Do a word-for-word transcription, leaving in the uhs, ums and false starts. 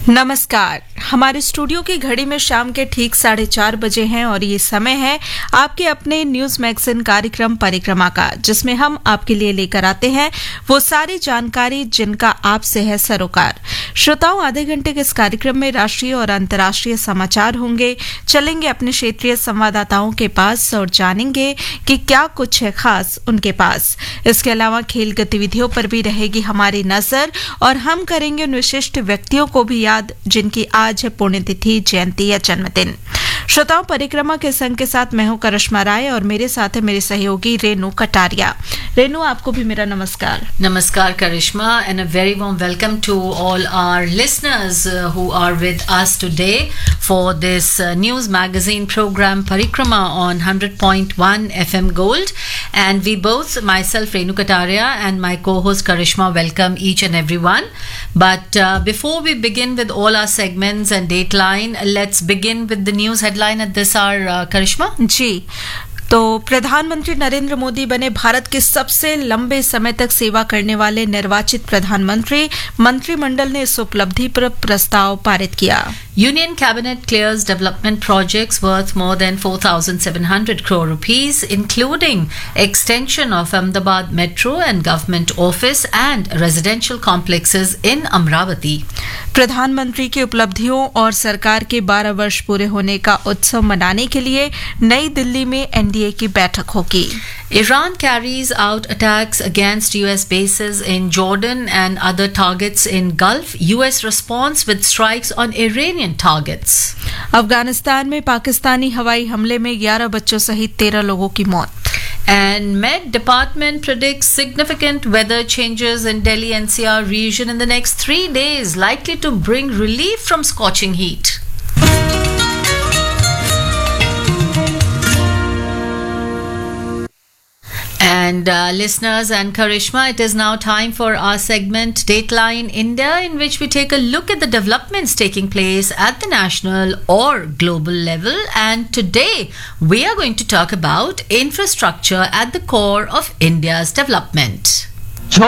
नमस्कार। हमारे स्टूडियो की घड़ी में शाम के ठीक साढ़े चार बजे हैं और ये समय है आपके अपने न्यूज मैगजीन कार्यक्रम परिक्रमा का, जिसमें हम आपके लिए लेकर आते हैं वो सारी जानकारी जिनका आपसे है सरोकार। श्रोताओं, आधे घंटे के इस कार्यक्रम में राष्ट्रीय और अंतर्राष्ट्रीय समाचार होंगे। चलेंगे अपने क्षेत्रीय संवाददाताओं के पास और जानेंगे कि क्या कुछ है खास उनके पास। इसके अलावा खेल गतिविधियों पर भी रहेगी हमारी नजर और हम करेंगे उन विशिष्ट व्यक्तियों को भी याद जिनकी आज है पुण्यतिथि, जयंती या जन्मदिन। श्रोताओं, परिक्रमा के संग के साथ मैं हूं करिश्मा राय और मेरे साथ है मेरे सहयोगी रेनू कटारिया। रेनू, आपको भी मेरा नमस्कार। Namaskar Karishma, and a very warm welcome to all our listeners uh, who are with us today for this uh, news magazine program Parikrama on one hundred point one F M Gold. And we both, myself Renu Kataria and my co-host Karishma, welcome each and everyone. But uh, before we begin with all our segments and dateline, let's begin with the news headline at this hour, uh, Karishma. जी, तो प्रधानमंत्री नरेंद्र मोदी बने भारत के सबसे लंबे समय तक सेवा करने वाले निर्वाचित प्रधानमंत्री। मंत्रिमंडल ने इस उपलब्धि पर प्रस्ताव पारित किया। Union Cabinet clears development projects worth more than four thousand seven hundred crore rupees, including extension of Ahmedabad Metro and government office and residential complexes in Amravati. प्रधानमंत्री की उपलब्धियों और सरकार के बारह वर्ष पूरे होने का उत्सव मनाने के लिए नई दिल्ली में एनडीए की बैठक होगी। Iran carries out attacks against U S bases in Jordan and other targets in Gulf. U S responds with strikes on Iranian targets. Afghanistan में पाकिस्तानी हवाई हमले में ग्यारह बच्चों सहित तेरह लोगों की मौत। And Met Department predicts significant weather changes in Delhi N C R region in the next three days, likely to bring relief from scorching heat. And uh, listeners and Karishma, it is now time for our segment Dateline India, in which we take a look at the developments taking place at the national or global level. And today we are going to talk about infrastructure at the core of India's development.